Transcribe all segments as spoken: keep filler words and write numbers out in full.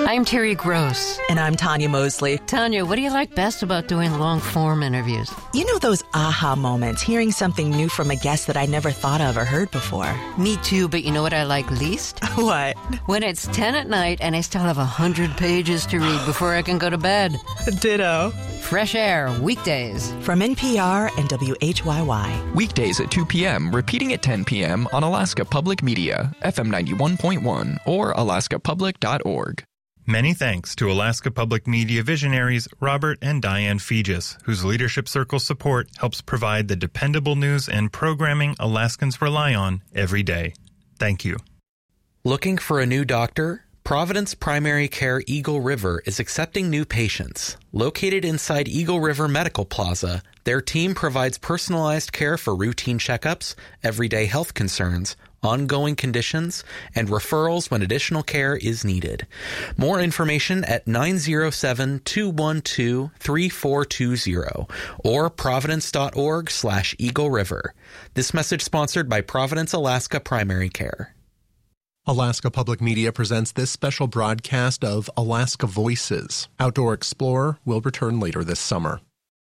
I'm Terry Gross. And I'm Tanya Mosley. Tanya, what do you like best about doing long-form interviews? You know those aha moments, hearing something new from a guest that I never thought of or heard before. Me too, but you know what I like least? What? When it's ten at night and I still have one hundred pages to read before I can go to bed. Ditto. Fresh Air, weekdays. From N P R and W H Y Y. Weekdays at two p.m., repeating at ten p.m. on Alaska Public Media, F M ninety-one point one or alaska public dot org. Many thanks to Alaska Public Media visionaries Robert and Diane Fegis, whose Leadership Circle support helps provide the dependable news and programming Alaskans rely on every day. Thank you. Looking for a new doctor? Providence Primary Care Eagle River is accepting new patients. Located inside Eagle River Medical Plaza, their team provides personalized care for routine checkups, everyday health concerns, ongoing conditions, and referrals when additional care is needed. More information at nine oh seven, two one two, three four two zero or providence.org slash Eagle River. This message sponsored by Providence, Alaska Primary Care. Alaska Public Media presents this special broadcast of Alaska Voices. Outdoor Explorer will return later this summer.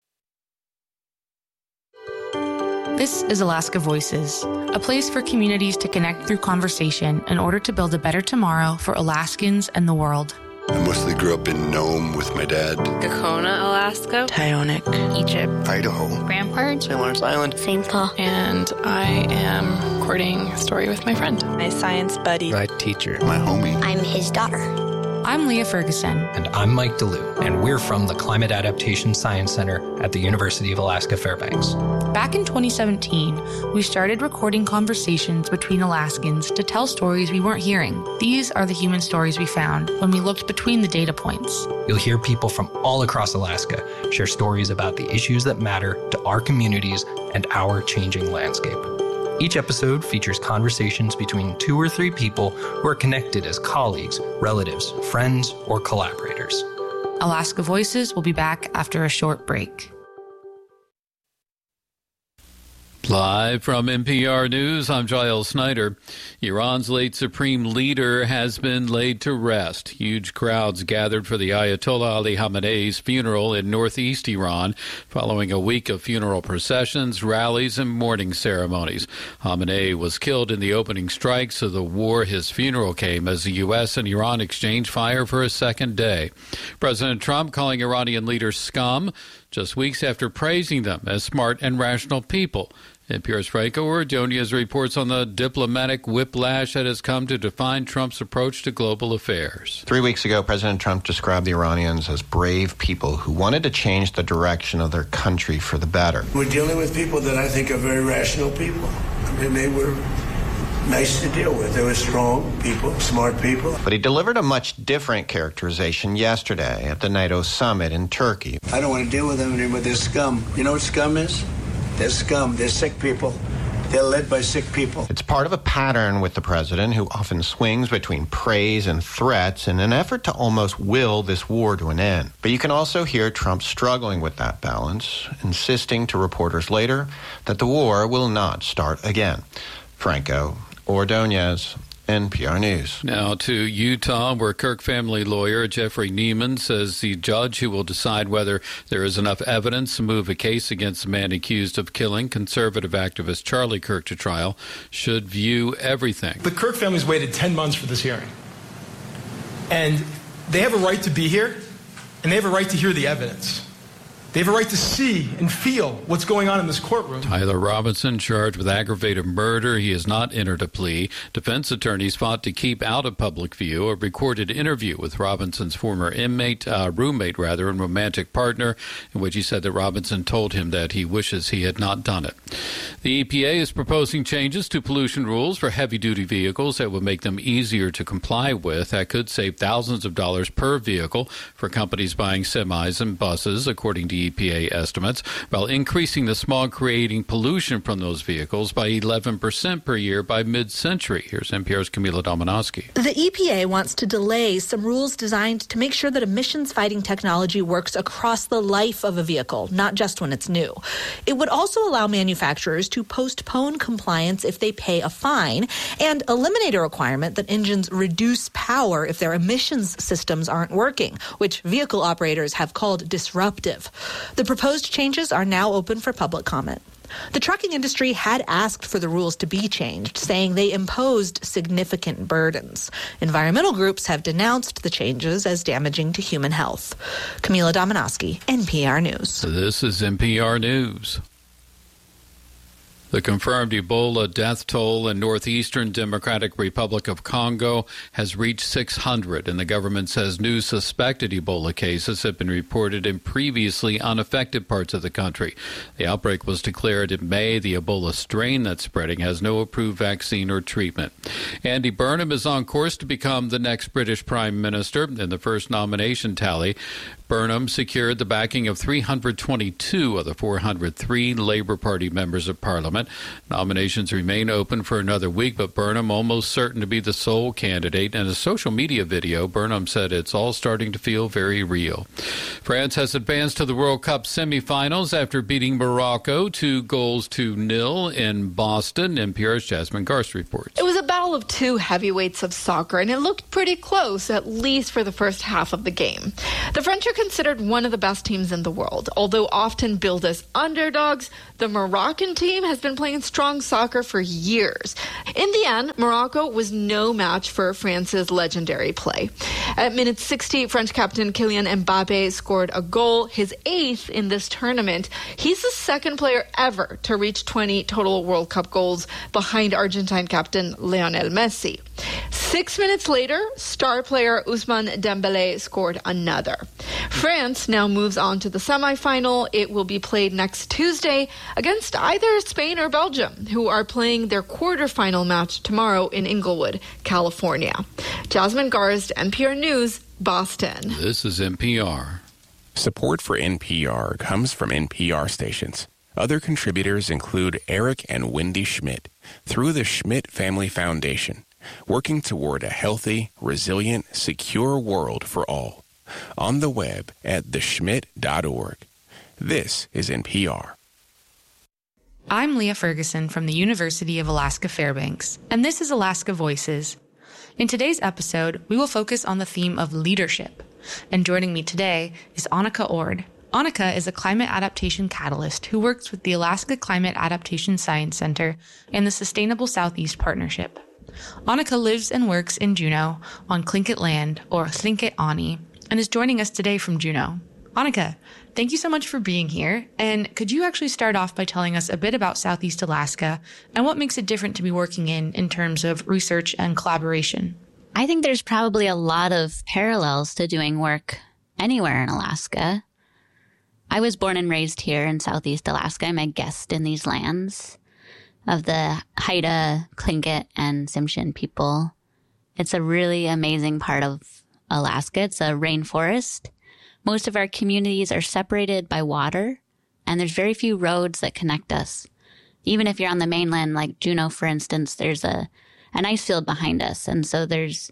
This is Alaska Voices, a place for communities to connect through conversation in order to build a better tomorrow for Alaskans and the world. I mostly grew up in Nome with my dad. Gakona, Alaska. Tyonek, Egypt. Idaho. Rampart. Saint Lawrence Island. Saint Paul. And I am recording a story with my friend. My science buddy. My teacher. My homie. I'm his daughter. I'm Leah Ferguson. And I'm Mike DeLue, and we're from the Climate Adaptation Science Center at the University of Alaska Fairbanks. Back in twenty seventeen, we started recording conversations between Alaskans to tell stories we weren't hearing. These are the human stories we found when we looked between the data points. You'll hear people from all across Alaska share stories about the issues that matter to our communities and our changing landscape. Each episode features conversations between two or three people who are connected as colleagues, relatives, friends, or collaborators. Alaska Voices will be back after a short break. Live from N P R News, I'm Giles Snyder. Iran's late supreme leader has been laid to rest. Huge crowds gathered for the Ayatollah Ali Khamenei's funeral in northeast Iran, following a week of funeral processions, rallies, and mourning ceremonies. Khamenei was killed in the opening strikes of the war. His funeral came as the U S and Iran exchanged fire for a second day. President Trump calling Iranian leaders scum just weeks after praising them as smart and rational people. N P R's Franco Ordonez reports on the diplomatic whiplash that has come to define Trump's approach to global affairs. Three weeks ago, President Trump described the Iranians as brave people who wanted to change the direction of their country for the better. We're dealing with people that I think are very rational people. I mean, they were nice to deal with. They were strong people, smart people. But he delivered a much different characterization yesterday at the NATO summit in Turkey. I don't want to deal with them anymore. They're scum. You know what scum is? They're scum. They're sick people. They're led by sick people. It's part of a pattern with the president, who often swings between praise and threats in an effort to almost will this war to an end. But you can also hear Trump struggling with that balance, insisting to reporters later that the war will not start again. Franco Ordonez, N P R News. Now to Utah, where Kirk family lawyer Jeffrey Neiman says the judge who will decide whether there is enough evidence to move a case against the man accused of killing conservative activist Charlie Kirk to trial should view everything. The Kirk family's waited ten months for this hearing. And they have a right to be here, and they have a right to hear the evidence. They have a right to see and feel what's going on in this courtroom. Tyler Robinson charged with aggravated murder. He has not entered a plea. Defense attorneys fought to keep out of public view a recorded interview with Robinson's former inmate, uh, roommate rather, and romantic partner, in which he said that Robinson told him that he wishes he had not done it. The E P A is proposing changes to pollution rules for heavy-duty vehicles that would make them easier to comply with. That could save thousands of dollars per vehicle for companies buying semis and buses, according to the E P A estimates, while increasing the smog-creating pollution from those vehicles by eleven percent per year by mid-century. Here's N P R's Camila Dominowski. The E P A wants to delay some rules designed to make sure that emissions-fighting technology works across the life of a vehicle, not just when it's new. It would also allow manufacturers to postpone compliance if they pay a fine and eliminate a requirement that engines reduce power if their emissions systems aren't working, which vehicle operators have called disruptive. The proposed changes are now open for public comment. The trucking industry had asked for the rules to be changed, saying they imposed significant burdens. Environmental groups have denounced the changes as damaging to human health. Camila Dominowski, N P R News. This is N P R News. The confirmed Ebola death toll in northeastern Democratic Republic of Congo has reached six hundred, and the government says new suspected Ebola cases have been reported in previously unaffected parts of the country. The outbreak was declared in May. The Ebola strain that's spreading has no approved vaccine or treatment. Andy Burnham is on course to become the next British Prime Minister. In the first nomination tally, Burnham secured the backing of three hundred twenty-two of the four hundred three Labour Party members of Parliament. Nominations remain open for another week, but Burnham almost certain to be the sole candidate. In a social media video, Burnham said it's all starting to feel very real. France has advanced to the World Cup semifinals after beating Morocco two goals to nil in Boston. N P R's Jasmine Garst reports. It was a battle of two heavyweights of soccer, and it looked pretty close, at least for the first half of the game. The French are considered one of the best teams in the world. Although often billed as underdogs, the Moroccan team has been playing strong soccer for years. In the end, Morocco was no match for France's legendary play. At minute sixty, French captain Kylian Mbappe scored a goal, his eighth in this tournament. He's the second player ever to reach twenty total World Cup goals, behind Argentine captain Lionel Messi. Six minutes later, star player Ousmane Dembélé scored another. France now moves on to the semifinal. It will be played next Tuesday against either Spain or Belgium, who are playing their quarterfinal match tomorrow in Inglewood, California. Jasmine Garst, N P R News, Boston. This is N P R. Support for N P R comes from N P R stations. Other contributors include Eric and Wendy Schmidt through the Schmidt Family Foundation, working toward a healthy, resilient, secure world for all. On the web at the schmidt dot org. This is N P R. I'm Leah Ferguson from the University of Alaska Fairbanks, and this is Alaska Voices. In today's episode, we will focus on the theme of leadership. And joining me today is Annika Ord. Annika is a climate adaptation catalyst who works with the Alaska Climate Adaptation Science Center and the Sustainable Southeast Partnership. Annika lives and works in Juneau on Tlingit land, or Tlingit Ani, and is joining us today from Juneau. Annika, thank you so much for being here. And could you actually start off by telling us a bit about Southeast Alaska and what makes it different to be working in in terms of research and collaboration? I think there's probably a lot of parallels to doing work anywhere in Alaska. I was born and raised here in Southeast Alaska. I'm a guest in these lands of the Haida, Tlingit, and Tsimshian people. It's a really amazing part of Alaska. It's a rainforest. Most of our communities are separated by water, and there's very few roads that connect us. Even if you're on the mainland, like Juneau, for instance, there's a an ice field behind us, and so there's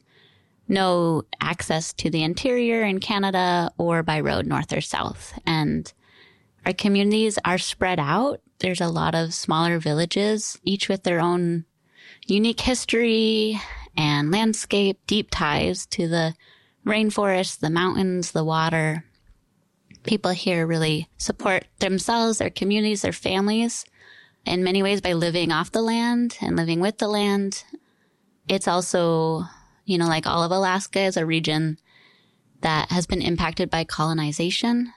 no access to the interior in Canada or by road north or south. And our communities are spread out. There's a lot of smaller villages, each with their own unique history and landscape, deep ties to the rainforest, the mountains, the water. People here really support themselves, their communities, their families, in many ways by living off the land and living with the land. It's also, you know, like all of Alaska is a region that has been impacted by colonization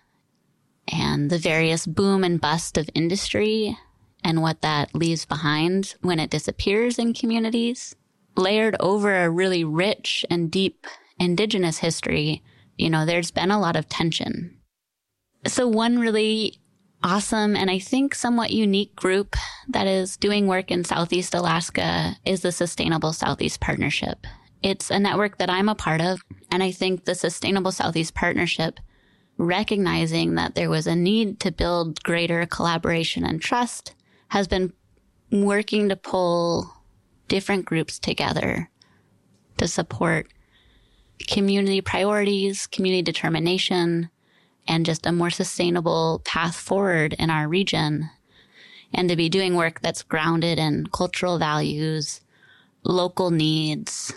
and the various boom and bust of industry and what that leaves behind when it disappears in communities, layered over a really rich and deep Indigenous history. You know, there's been a lot of tension. So one really awesome and I think somewhat unique group that is doing work in Southeast Alaska is the Sustainable Southeast Partnership. It's a network that I'm a part of, and I think the Sustainable Southeast Partnership recognizing that there was a need to build greater collaboration and trust, has been working to pull different groups together to support community priorities, community determination, and just a more sustainable path forward in our region, and to be doing work that's grounded in cultural values, local needs,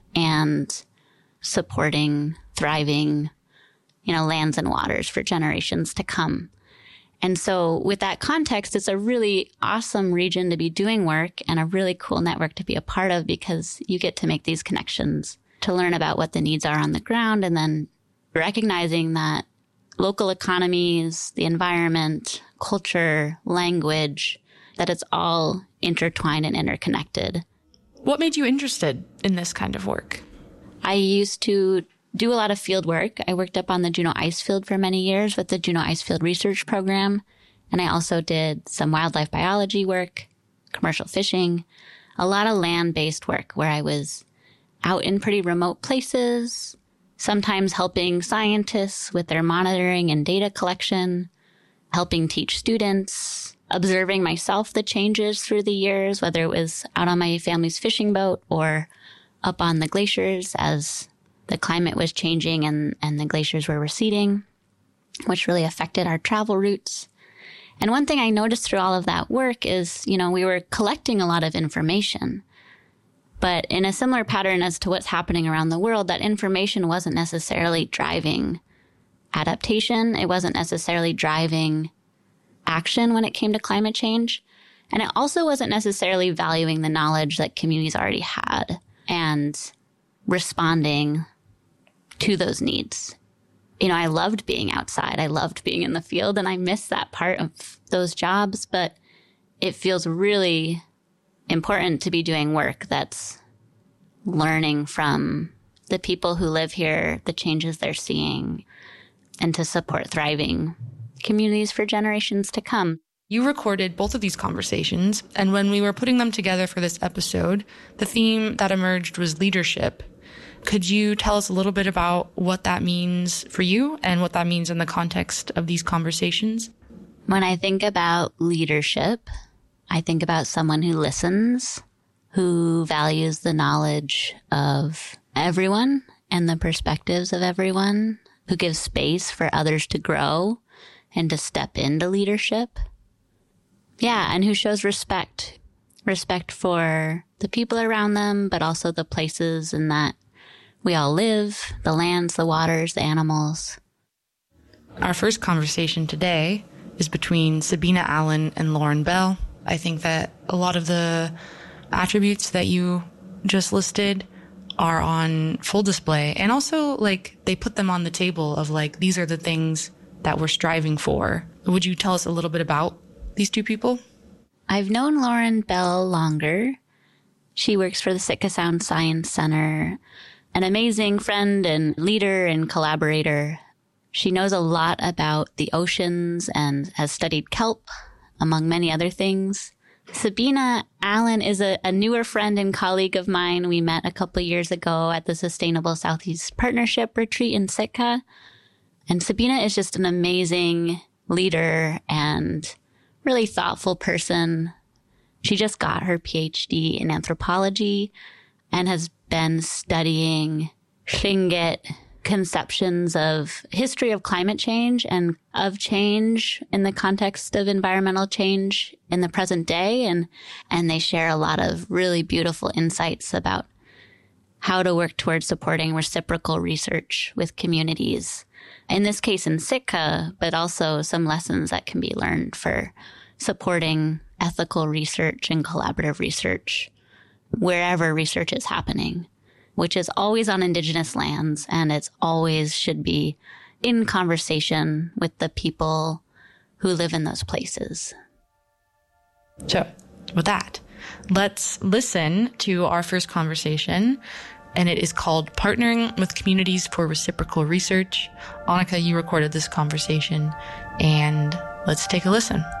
and supporting thriving, you know, lands and waters for generations to come. And so with that context, it's a really awesome region to be doing work and a really cool network to be a part of, because you get to make these connections to learn about what the needs are on the ground, and then recognizing that local economies, the environment, culture, language, that it's all intertwined and interconnected. What made you interested in this kind of work? I used to do a lot of field work. I worked up on the Juneau Ice Field for many years with the Juneau Ice Field Research Program. And I also did some wildlife biology work, commercial fishing, a lot of land-based work where I was out in pretty remote places, sometimes helping scientists with their monitoring and data collection, helping teach students, observing myself the changes through the years, whether it was out on my family's fishing boat or up on the glaciers as the climate was changing and, and the glaciers were receding, which really affected our travel routes. And one thing I noticed through all of that work is, you know, we were collecting a lot of information. But in a similar pattern as to what's happening around the world, that information wasn't necessarily driving adaptation. It wasn't necessarily driving action when it came to climate change. And it also wasn't necessarily valuing the knowledge that communities already had and responding to those needs. You know, I loved being outside. I loved being in the field, and I miss that part of those jobs. But it feels really important to be doing work that's learning from the people who live here, the changes they're seeing, and to support thriving communities for generations to come. You recorded both of these conversations, and when we were putting them together for this episode, the theme that emerged was leadership. Could you tell us a little bit about what that means for you and what that means in the context of these conversations? When I think about leadership, I think about someone who listens, who values the knowledge of everyone and the perspectives of everyone, who gives space for others to grow and to step into leadership. Yeah, and who shows respect, respect for the people around them, but also the places in that we all live, the lands, the waters, the animals. Our first conversation today is between Sabina Allen and Lauren Bell. I think that a lot of the attributes that you just listed are on full display. And also, like, they put them on the table of, like, these are the things that we're striving for. Would you tell us a little bit about these two people? I've known Lauren Bell longer. She works for the Sitka Sound Science Center, an amazing friend and leader and collaborator. She knows a lot about the oceans and has studied kelp, among many other things. Sabina Allen is a, a newer friend and colleague of mine. We met a couple of years ago at the Sustainable Southeast Partnership Retreat in Sitka. And Sabina is just an amazing leader and really thoughtful person. She just got her P H D in anthropology and has been studying Tlingit conceptions of history of climate change and of change in the context of environmental change in the present day. And, and they share a lot of really beautiful insights about how to work towards supporting reciprocal research with communities. In this case in Sitka, but also some lessons that can be learned for supporting ethical research and collaborative research wherever research is happening, which is always on Indigenous lands, and it's always should be in conversation with the people who live in those places. So, with that, let's listen to our first conversation, and it is called Partnering with Communities for Reciprocal Research. Annika, you recorded this conversation, and let's take a listen.